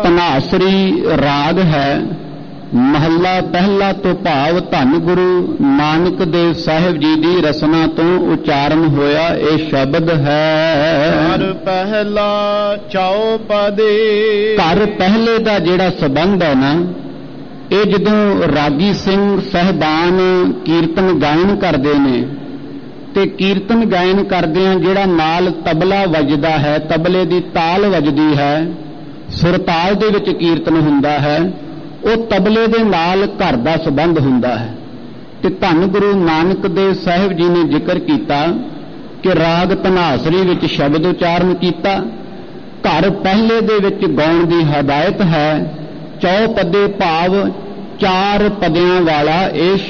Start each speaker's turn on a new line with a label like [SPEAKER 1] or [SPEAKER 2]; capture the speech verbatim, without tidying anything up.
[SPEAKER 1] ਧਨਾਸਰੀ ਰਾਗ ਹੈ। ਮਹੱਲਾ ਪਹਿਲਾ ਤੋਂ ਭਾਵ ਧੰਨ ਗੁਰੂ ਨਾਨਕ ਦੇਵ ਸਾਹਿਬ ਜੀ ਦੀ ਰਸਨਾ ਤੋਂ ਉਚਾਰਨ ਹੋਇਆ ਇਹ ਸ਼ਬਦ ਹੈ।
[SPEAKER 2] ਘਰ ਪਹਿਲਾ ਚੌਪਦੇ।
[SPEAKER 1] ਘਰ ਪਹਿਲੇ ਦਾ ਜਿਹੜਾ ਸੰਬੰਧ ਹੈ ਨਾ, ਇਹ ਜਦੋਂ ਰਾਗੀ ਸਿੰਘ ਸਾਹਿਬਾਨ ਕੀਰਤਨ ਗਾਇਨ ਕਰਦੇ ਨੇ ਤੇ ਕੀਰਤਨ ਗਾਇਨ ਕਰਦਿਆਂ ਜਿਹੜਾ ਨਾਲ ਤਬਲਾ ਵੱਜਦਾ ਹੈ, ਤਬਲੇ ਦੀ ਤਾਲ ਵੱਜਦੀ ਹੈ, ਸੁਰਤਾਲ ਦੇ ਵਿੱਚ ਕੀਰਤਨ ਹੁੰਦਾ ਹੈ, ਉਹ ਤਬਲੇ ਦੇ ਨਾਲ ਘਰ ਦਾ ਸੰਬੰਧ ਹੁੰਦਾ ਹੈ। ਤੇ ਧੰਨ ਗੁਰੂ ਨਾਨਕ ਦੇਵ ਸਾਹਿਬ ਜੀ ਨੇ ਜ਼ਿਕਰ ਕੀਤਾ ਕਿ ਰਾਗ ਧਨਾਸਰੀ ਵਿੱਚ ਸ਼ਬਦ ਉਚਾਰਨ ਕੀਤਾ। ਘਰ ਪਹਿਲੇ ਦੇ ਵਿੱਚ ਗਾਉਣ ਦੀ ਹਦਾਇਤ ਹੈ। ਚੌਪਦੇ ਭਾਵ ਚਾਰ ਪਦਿਆਂ ਵਾਲਾ ਇਹ